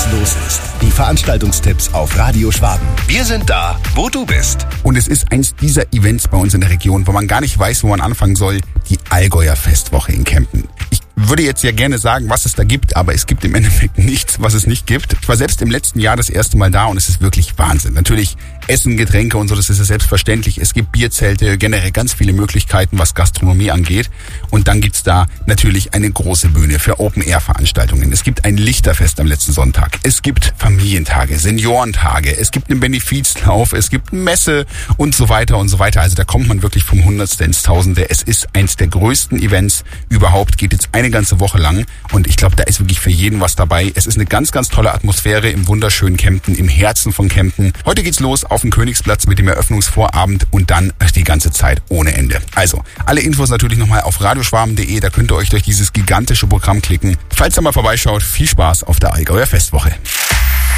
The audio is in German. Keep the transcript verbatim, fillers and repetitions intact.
los ist. Die Veranstaltungstipps auf Radio Schwaben. Wir sind da, wo du bist. Und es ist eins dieser Events bei uns in der Region, wo man gar nicht weiß, wo man anfangen soll. Die Allgäuer Festwoche in Kempten. Ich würde jetzt ja gerne sagen, was es da gibt, aber es gibt im Endeffekt nichts, was es nicht gibt. Ich war selbst im letzten Jahr das erste Mal da und es ist wirklich Wahnsinn. Natürlich Essen, Getränke und so, das ist ja selbstverständlich. Es gibt Bierzelte, generell ganz viele Möglichkeiten, was Gastronomie angeht. Und dann gibt's da natürlich eine große Bühne für Open-Air-Veranstaltungen. Es gibt ein Lichterfest am letzten Sonntag. Es gibt Familientage, Seniorentage, es gibt einen Benefizlauf, es gibt eine Messe und so weiter und so weiter. Also da kommt man wirklich vom Hundertste ins Tausende. Es ist eins der größten Events überhaupt, geht jetzt eine ganze Woche lang und ich glaube, da ist wirklich für jeden was dabei. Es ist eine ganz, ganz tolle Atmosphäre im wunderschönen Kempten, im Herzen von Kempten. Heute geht's los auf dem Königsplatz mit dem Eröffnungsvorabend und dann die ganze Zeit ohne Ende. Also, alle Infos natürlich nochmal auf radioschwaben punkt de, da könnt ihr euch durch dieses gigantische Programm klicken. Falls ihr mal vorbeischaut, viel Spaß auf der Allgäuer Festwoche.